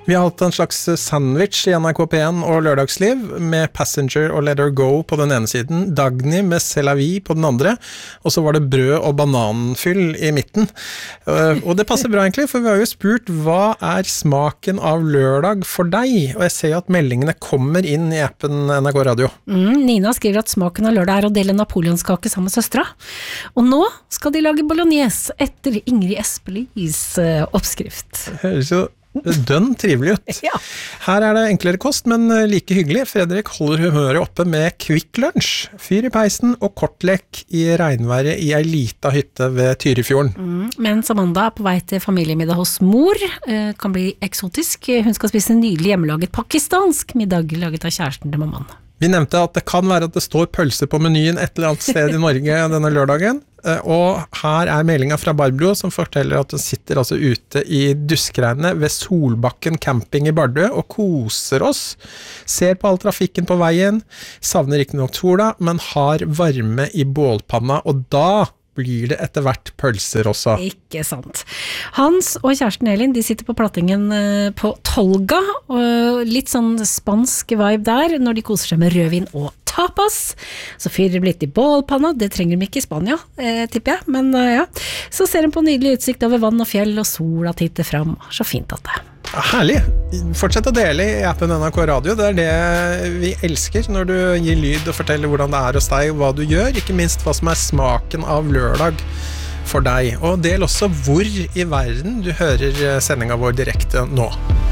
Vi har hatt en slags sandwich i NRK P1 og Lørdagsliv med Passenger og Let Her Go på den ene siden, Dagny med C'est la vie på den andre, og så var det brød og bananfyll i midten. Og det passer bra egentlig, for vi har jo spurt hva smaken av lørdag for deg? Og jeg ser jo at meldingene kommer inn i appen NRK Radio. Nina skriver at smaken av lørdag å dele napoleonskake sammen med søstra. Og nå skal de lage bolognese etter Ingrid Espelys oppskrift. Høres jo dønn trivelig ut. Ja. Her det enklere kost, men like hyggelig. Fredrik holder humøret oppe med Quick Lunch, fyr i peisen og kortlek i regnværet i ei lita hytte ved Tyrifjorden. Mens Amanda på vei til familiemiddag hos mor, kan bli eksotisk. Hun skal spise en nydelig hjemmelaget pakistansk middag laget av kjæresten til mammaen. Vi nevnte at det kan være at det står pølser på menyen et eller annet sted i Norge denne lørdagen, og her meldingen fra Barbro som forteller at hun sitter altså ute i duskregnet ved Solbakken camping i Bardø og koser oss, ser på all trafikken på veien, savner ikke nok sola, men har varme i bålpanna, og da blir det etter hvert pølser også. Ikke sant. Hans og kjæresten Elin, de sitter på plattingen på Tolga, og litt sånn spansk vibe der, når de koser seg med rødvin og tapas. Så fyrer de litt i bålpanna, det trenger de ikke i Spania, tipper jeg, men ja. Så ser de på nydelig utsikt over vann og fjell, og sola titter fram. Så fint at det. Herlig. Fortsett å dele i appen NRK Radio. Det det vi elsker når du gir lyd og forteller hvordan det hos deg, hva du gjør, ikke minst hva som smaken av lørdag for deg. Og del også hvor i verden du hører sendingen vår direkte nå.